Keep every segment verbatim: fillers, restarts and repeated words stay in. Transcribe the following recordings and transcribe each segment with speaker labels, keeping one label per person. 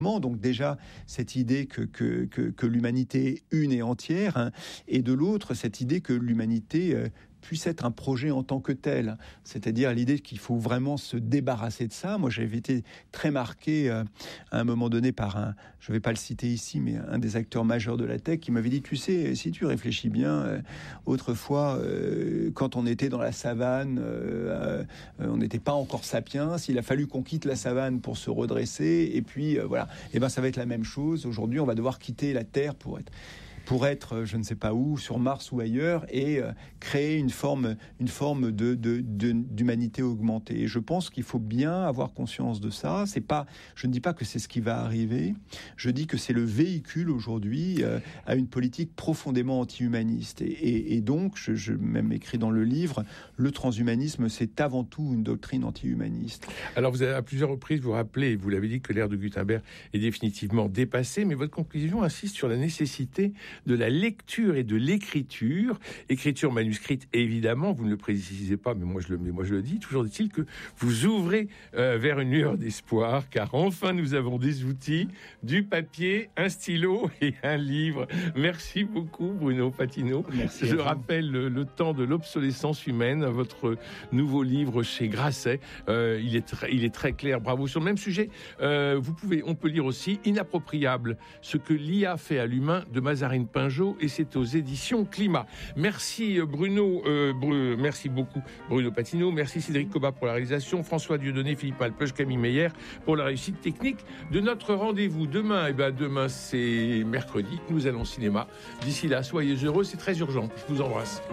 Speaker 1: Donc déjà, cette idée que, que, que, que l'humanité est une et entière, hein, et de l'autre, cette idée que l'humanité euh, puisse être un projet en tant que tel. C'est-à-dire l'idée qu'il faut vraiment se débarrasser de ça. Moi, j'avais été très marqué euh, à un moment donné par un, je ne vais pas le citer ici, mais un des acteurs majeurs de la tech qui m'avait dit, tu sais, si tu réfléchis bien, euh, autrefois, euh, quand on était dans la savane, euh, euh, on n'était pas encore sapiens, il a fallu qu'on quitte la savane pour se redresser, et puis euh, voilà. Et ben ça va être la même chose. Aujourd'hui, on va devoir quitter la Terre pour être pour être, je ne sais pas où, sur Mars ou ailleurs, et euh, créer une forme, une forme de, de, de, d'humanité augmentée. Et je pense qu'il faut bien avoir conscience de ça. C'est pas, je ne dis pas que c'est ce qui va arriver. Je dis que c'est le véhicule aujourd'hui euh, à une politique profondément anti-humaniste. Et, et, et donc, je, je même écrit dans le livre, le transhumanisme, c'est avant tout une doctrine anti-humaniste.
Speaker 2: Alors, vous avez à plusieurs reprises vous rappelez, vous l'avez dit, que l'ère de Gutenberg est définitivement dépassée, mais votre conclusion insiste sur la nécessité de la lecture et de l'écriture, écriture manuscrite évidemment, vous ne le précisez pas, mais moi je le, mais moi je le dis, toujours dit-il que vous ouvrez euh, vers une lueur d'espoir, car enfin nous avons des outils, du papier, un stylo et un livre. Merci beaucoup Bruno Patino.
Speaker 1: Merci.
Speaker 2: Je rappelle le, le temps de l'obsolescence humaine, votre nouveau livre chez Grasset. Euh, il est très, il est très clair. Bravo. Sur le même sujet, euh, vous pouvez, on peut lire aussi Inappropriable, ce que l'I A fait à l'humain de Mazarine Pinjot, et c'est aux éditions Climat. Merci Bruno, euh, Bru, merci beaucoup Bruno Patino, merci Cédric Cobat pour la réalisation, François Dieudonné, Philippe Malpeuch, Camille Meyer pour la réussite technique de notre rendez-vous. Demain, et ben demain c'est mercredi, nous allons au cinéma. D'ici là, soyez heureux, c'est très urgent. Je vous embrasse.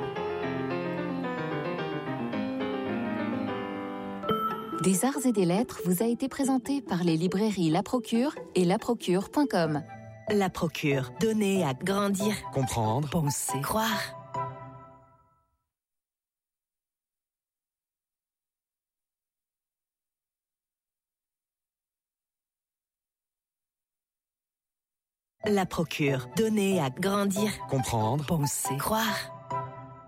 Speaker 3: Des arts et des lettres vous a été présenté par les librairies La Procure et la procure point com.
Speaker 4: La Procure, donner à grandir,
Speaker 5: comprendre,
Speaker 4: penser, croire. La Procure, donner à grandir,
Speaker 5: comprendre,
Speaker 4: penser, croire.